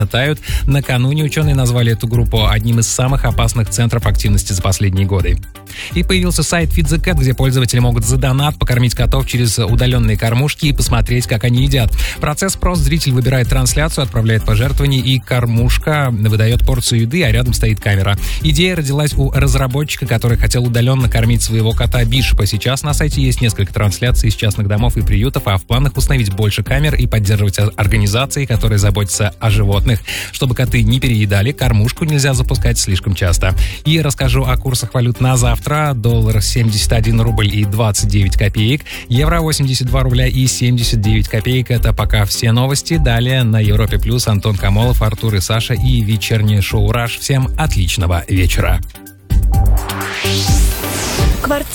тают. Накануне ученые назвали эту группу одним из самых опасных центров активности за последние годы. И появился сайт Feed the Cat, где пользователи могут за донат покормить котов через удаленные кормушки и посмотреть, как они едят. Процесс прост. Зритель выбирает трансляцию, отправляет пожертвования, и кормушка выдает порцию еды, а рядом стоит камера. Идея родилась у разработчика, который хотел удаленно кормить своего кота Бишопа. Сейчас на сайте есть несколько трансляций из частных домов и приютов, а в планах установить больше камер и поддерживать организации, которые заботятся о животных. Чтобы коты не переедали, кормушку нельзя запускать слишком часто. И расскажу о курсах валют на завтра. Доллар 71 рубль и 29 копеек. Евро 82 рубля и 79 копеек. Это пока все новости. Далее на Европе Плюс Антон Камолов, Артур и Саша и вечернее шоу «Раш». Всем отличного вечера.